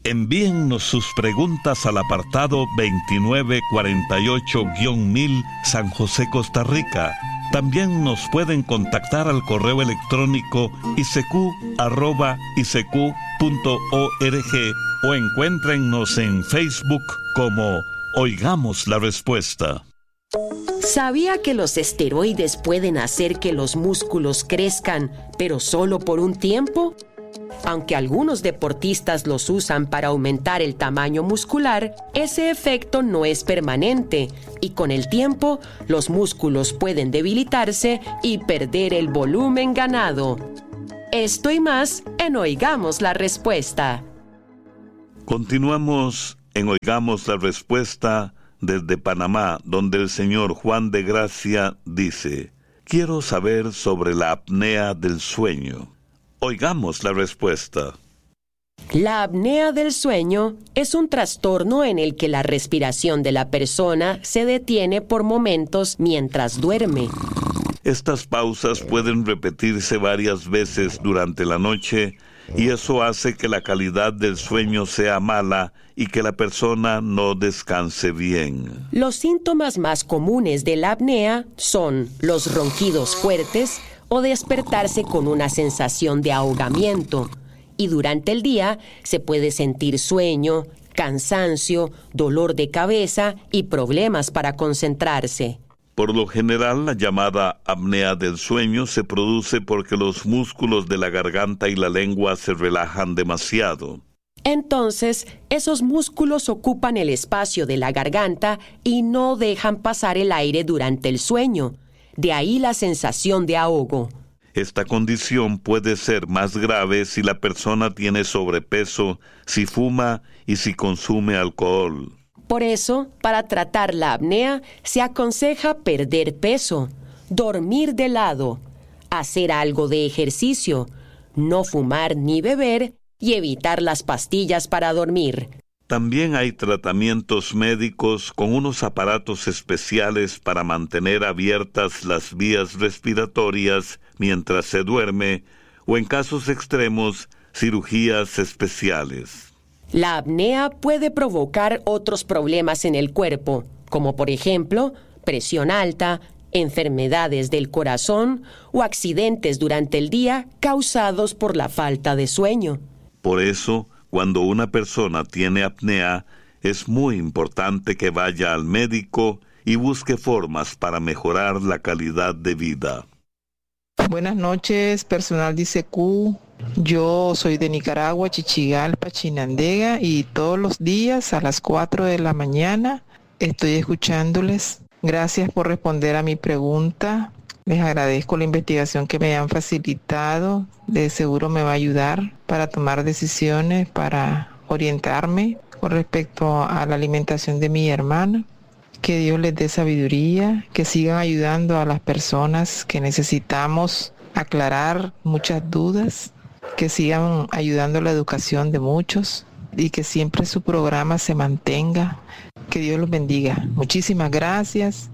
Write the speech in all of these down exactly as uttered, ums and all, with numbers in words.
Envíennos sus preguntas al apartado veintinueve cuarenta y ocho mil San José, Costa Rica. También nos pueden contactar al correo electrónico i c q arroba i c q punto org o encuéntrennos en Facebook como Oigamos la Respuesta. ¿Sabía que los esteroides pueden hacer que los músculos crezcan, pero solo por un tiempo? Aunque algunos deportistas los usan para aumentar el tamaño muscular, ese efecto no es permanente y con el tiempo los músculos pueden debilitarse y perder el volumen ganado. Esto y más en Oigamos la Respuesta. Continuamos en Oigamos la Respuesta desde Panamá, donde el señor Juan de Gracia dice: quiero saber sobre la apnea del sueño. Oigamos la respuesta. La apnea del sueño es un trastorno en el que la respiración de la persona se detiene por momentos mientras duerme. Estas pausas pueden repetirse varias veces durante la noche y eso hace que la calidad del sueño sea mala y que la persona no descanse bien. Los síntomas más comunes de la apnea son los ronquidos fuertes o despertarse con una sensación de ahogamiento. Y durante el día se puede sentir sueño, cansancio, dolor de cabeza y problemas para concentrarse. Por lo general, la llamada apnea del sueño se produce porque los músculos de la garganta y la lengua se relajan demasiado. Entonces, esos músculos ocupan el espacio de la garganta y no dejan pasar el aire durante el sueño. De ahí la sensación de ahogo. Esta condición puede ser más grave si la persona tiene sobrepeso, si fuma y si consume alcohol. Por eso, para tratar la apnea, se aconseja perder peso, dormir de lado, hacer algo de ejercicio, no fumar ni beber y evitar las pastillas para dormir. También hay tratamientos médicos con unos aparatos especiales para mantener abiertas las vías respiratorias mientras se duerme, o en casos extremos, cirugías especiales. La apnea puede provocar otros problemas en el cuerpo, como por ejemplo, presión alta, enfermedades del corazón o accidentes durante el día causados por la falta de sueño. Por eso, cuando una persona tiene apnea, es muy importante que vaya al médico y busque formas para mejorar la calidad de vida. Buenas noches, personal de I C Q. Yo soy de Nicaragua, Chichigalpa, Chinandega, y todos los días a las cuatro de la mañana estoy escuchándoles. Gracias por responder a mi pregunta. Les agradezco la investigación que me han facilitado. De seguro me va a ayudar para tomar decisiones, para orientarme con respecto a la alimentación de mi hermana. Que Dios les dé sabiduría, que sigan ayudando a las personas que necesitamos aclarar muchas dudas, que sigan ayudando a la educación de muchos y que siempre su programa se mantenga. Que Dios los bendiga. Muchísimas gracias.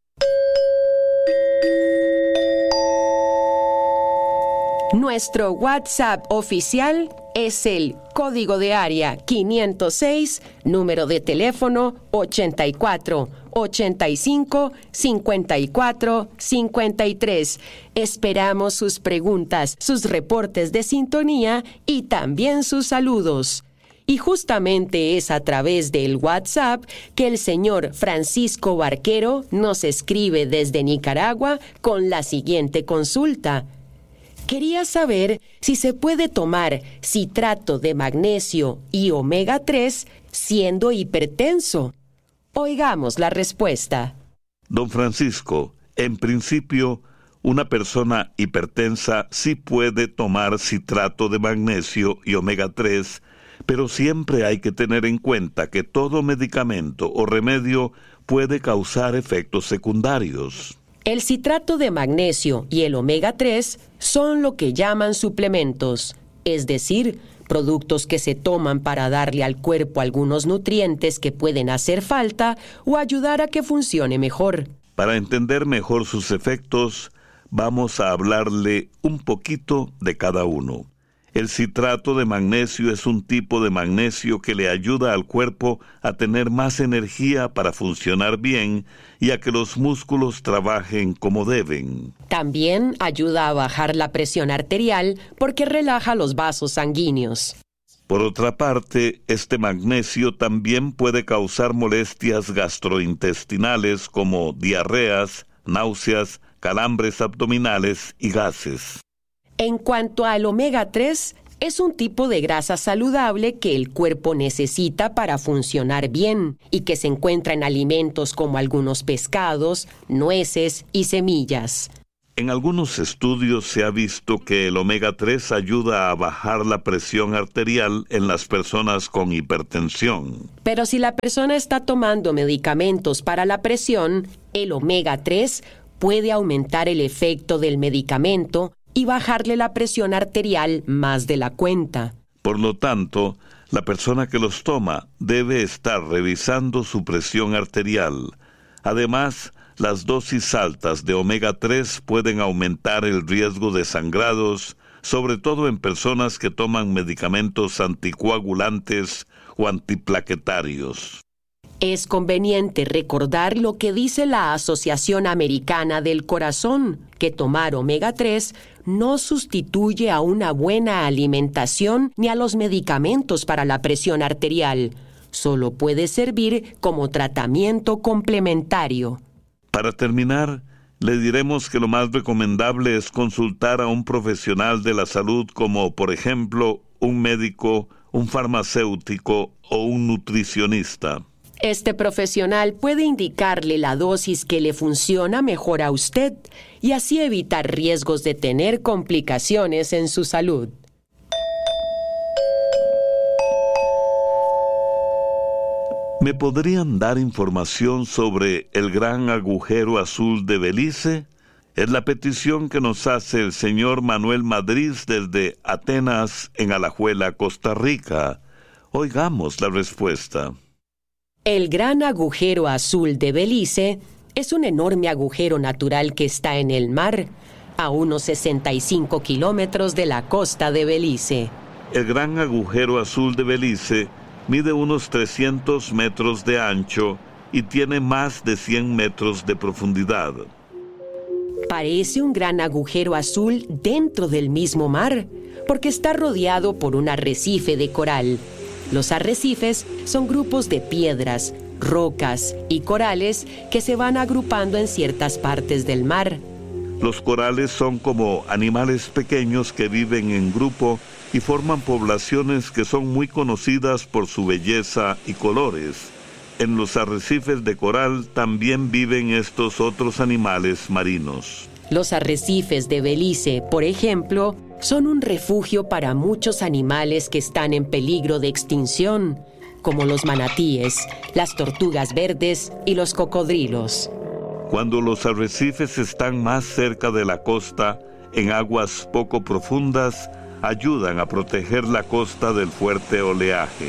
Nuestro WhatsApp oficial es el código de área quinientos seis, número de teléfono ochenta y cuatro, ochenta y cinco, cincuenta y cuatro, cincuenta y tres. Esperamos sus preguntas, sus reportes de sintonía y también sus saludos. Y justamente es a través del WhatsApp que el señor Francisco Barquero nos escribe desde Nicaragua con la siguiente consulta. Quería saber si se puede tomar citrato de magnesio y omega tres siendo hipertenso. Oigamos la respuesta. Don Francisco, en principio, una persona hipertensa sí puede tomar citrato de magnesio y omega tres, pero siempre hay que tener en cuenta que todo medicamento o remedio puede causar efectos secundarios. El citrato de magnesio y el omega tres son lo que llaman suplementos, es decir, productos que se toman para darle al cuerpo algunos nutrientes que pueden hacer falta o ayudar a que funcione mejor. Para entender mejor sus efectos, vamos a hablarle un poquito de cada uno. El citrato de magnesio es un tipo de magnesio que le ayuda al cuerpo a tener más energía para funcionar bien y a que los músculos trabajen como deben. También ayuda a bajar la presión arterial porque relaja los vasos sanguíneos. Por otra parte, este magnesio también puede causar molestias gastrointestinales como diarreas, náuseas, calambres abdominales y gases. En cuanto al omega tres, es un tipo de grasa saludable que el cuerpo necesita para funcionar bien y que se encuentra en alimentos como algunos pescados, nueces y semillas. En algunos estudios se ha visto que el omega tres ayuda a bajar la presión arterial en las personas con hipertensión. Pero si la persona está tomando medicamentos para la presión, el omega tres puede aumentar el efecto del medicamento y bajarle la presión arterial más de la cuenta. Por lo tanto, la persona que los toma debe estar revisando su presión arterial. Además, las dosis altas de omega tres pueden aumentar el riesgo de sangrados, sobre todo en personas que toman medicamentos anticoagulantes o antiplaquetarios. Es conveniente recordar lo que dice la Asociación Americana del Corazón, que tomar omega tres no sustituye a una buena alimentación ni a los medicamentos para la presión arterial. Solo puede servir como tratamiento complementario. Para terminar, le diremos que lo más recomendable es consultar a un profesional de la salud como, por ejemplo, un médico, un farmacéutico o un nutricionista. Este profesional puede indicarle la dosis que le funciona mejor a usted y así evitar riesgos de tener complicaciones en su salud. ¿Me podrían dar información sobre el gran agujero azul de Belice? Es la petición que nos hace el señor Manuel Madrid desde Atenas, en Alajuela, Costa Rica. Oigamos la respuesta. El gran agujero azul de Belice es un enorme agujero natural que está en el mar, a unos sesenta y cinco kilómetros de la costa de Belice. El gran agujero azul de Belice mide unos trescientos metros de ancho y tiene más de cien metros de profundidad. Parece un gran agujero azul dentro del mismo mar, porque está rodeado por un arrecife de coral. Los arrecifes son grupos de piedras, rocas y corales que se van agrupando en ciertas partes del mar. Los corales son como animales pequeños que viven en grupo y forman poblaciones que son muy conocidas por su belleza y colores. En los arrecifes de coral también viven estos otros animales marinos. Los arrecifes de Belice, por ejemplo, son un refugio para muchos animales que están en peligro de extinción, como los manatíes, las tortugas verdes y los cocodrilos. Cuando los arrecifes están más cerca de la costa, en aguas poco profundas, ayudan a proteger la costa del fuerte oleaje.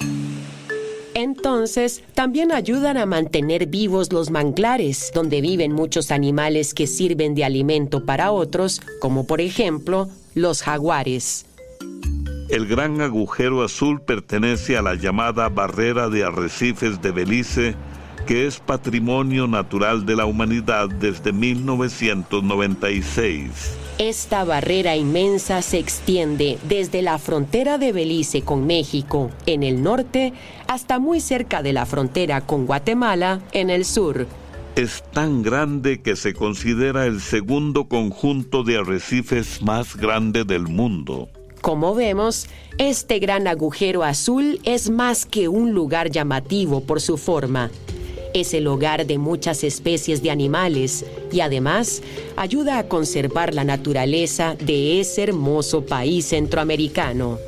Entonces, también ayudan a mantener vivos los manglares, donde viven muchos animales que sirven de alimento para otros, como por ejemplo, los jaguares. El gran agujero azul pertenece a la llamada Barrera de Arrecifes de Belice, que es patrimonio natural de la humanidad desde mil novecientos noventa y seis. Esta barrera inmensa se extiende desde la frontera de Belice con México, en el norte, hasta muy cerca de la frontera con Guatemala, en el sur. Es tan grande que se considera el segundo conjunto de arrecifes más grande del mundo. Como vemos, este gran agujero azul es más que un lugar llamativo por su forma. Es el hogar de muchas especies de animales y además ayuda a conservar la naturaleza de ese hermoso país centroamericano.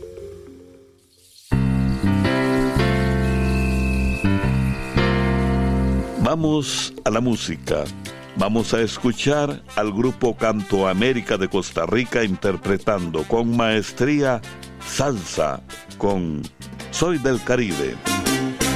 Vamos a la música. Vamos a escuchar al grupo Canto América de Costa Rica interpretando con maestría salsa con Soy del Caribe.